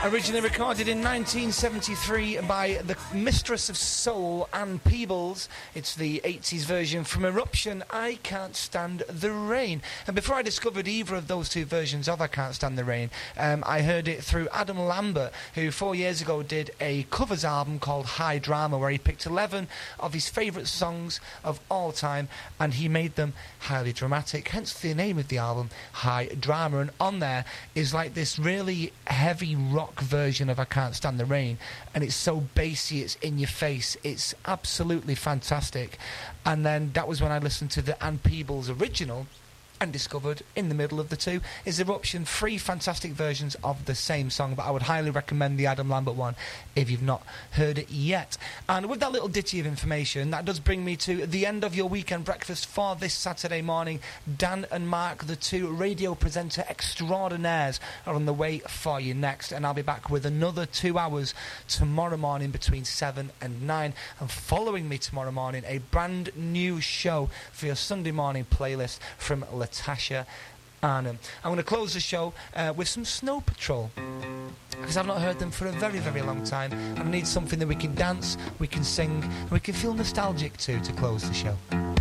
Originally recorded in 1973 by the mistress of soul, Ann Peebles. It's the 80s version from Eruption, I Can't Stand the Rain. And before I discovered either of those two versions of I Can't Stand the Rain, I heard it through Adam Lambert, who 4 years ago did a covers album called High Drama, where he picked 11 of his favourite songs of all time, and he made them highly dramatic, hence the name of the album, High Drama. And on there is like this really heavy rock version of I Can't Stand the Rain, and it's so bassy, it's in your face, it's absolutely fantastic. And then that was when I listened to the Ann Peebles original and discovered in the middle of the two is Eruption, 3 fantastic versions of the same song, but I would highly recommend the Adam Lambert one if you've not heard it yet. And with that little ditty of information, that does bring me to the end of your weekend breakfast for this Saturday morning. Dan and Mark, the two radio presenter extraordinaires, are on the way for you next, and I'll be back with another 2 hours tomorrow morning between 7 and 9, and following me tomorrow morning, a brand new show for your Sunday morning playlist from Latasha Arnhem. I'm going to close the show with some Snow Patrol, because I've not heard them for a very, very long time, and I need something that we can dance, we can sing, and we can feel nostalgic to close the show.